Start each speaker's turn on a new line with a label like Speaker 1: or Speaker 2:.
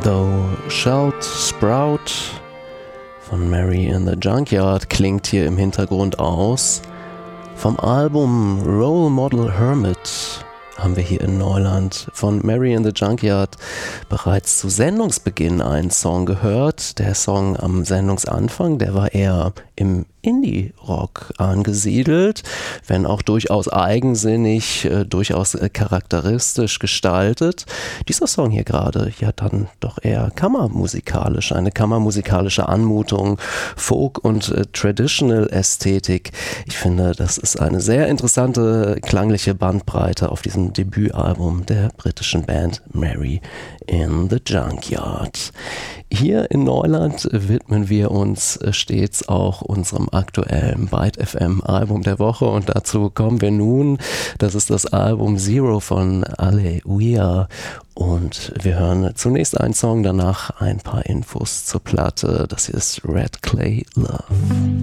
Speaker 1: Thou Shalt Sprout von Mary in the Junkyard klingt hier im Hintergrund aus. Vom Album Role Model Hermit haben wir hier in Neuland von Mary in the Junkyard bereits zu Sendungsbeginn einen Song gehört. Der Song am Sendungsanfang, der war eher im Indie-Rock angesiedelt, wenn auch durchaus eigensinnig, durchaus charakteristisch gestaltet. Dieser Song hier gerade, ja dann doch eher kammermusikalisch, eine kammermusikalische Anmutung, Folk und Traditional-Ästhetik. Ich finde, das ist eine sehr interessante klangliche Bandbreite auf diesem Debütalbum der britischen Band Mary in the Junkyard. Hier in Neuland widmen wir uns stets auch unserem aktuellen Byte FM Album der Woche und dazu kommen wir nun. Das ist das Album Zero von Aleluia und wir hören zunächst einen Song, danach ein paar Infos zur Platte. Das hier ist Red Clay Love.